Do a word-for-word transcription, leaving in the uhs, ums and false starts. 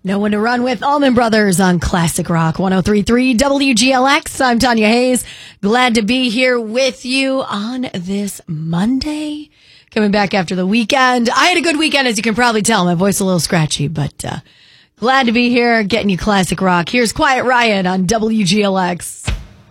No One to Run with Allman Brothers on Classic Rock one oh three point three W G L X. I'm Tanya Hayes. Glad to be here with you on this Monday. Coming back after the weekend. I had a good weekend, as you can probably tell. My voice is a little scratchy, but uh, glad to be here getting you classic rock. Here's Quiet Riot on W G L X.